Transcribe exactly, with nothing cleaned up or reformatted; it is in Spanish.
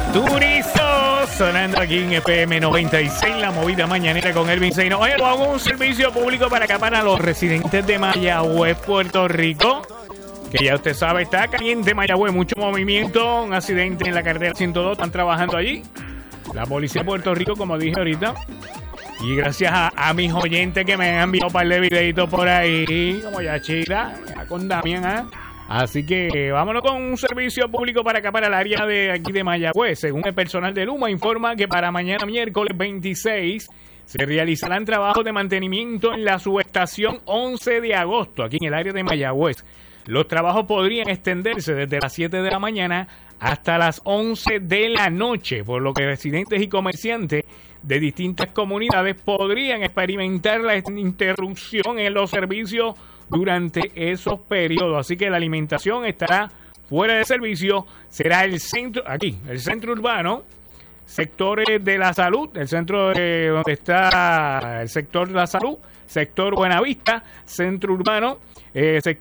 Turizo, sonando aquí en F M noventa y seis, la movida mañanera con Elvin Seino. Oye, hago un servicio público para acá, para los residentes de Mayagüez, Puerto Rico, que ya usted sabe, está caliente Mayagüez, mucho movimiento, un accidente en la carretera ciento dos, están trabajando allí. La policía de Puerto Rico, como dije ahorita, y gracias a, a mis oyentes que me han enviado un par de videitos por ahí, como Yachira, ya con Damián, ¿eh? Así que vámonos con un servicio público para acá, para el área de aquí de Mayagüez. Según el personal de Luma, informa que para mañana miércoles veintiséis se realizarán trabajos de mantenimiento en la subestación once de agosto, aquí en el área de Mayagüez. Los trabajos podrían extenderse desde las siete de la mañana hasta las once de la noche, por lo que residentes y comerciantes de distintas comunidades podrían experimentar la interrupción en los servicios durante esos periodos. Así que la alimentación estará fuera de servicio. Será el centro, aquí, el centro urbano, sectores de la salud, el centro de donde está el sector de la salud, sector Buenavista, centro urbano, eh,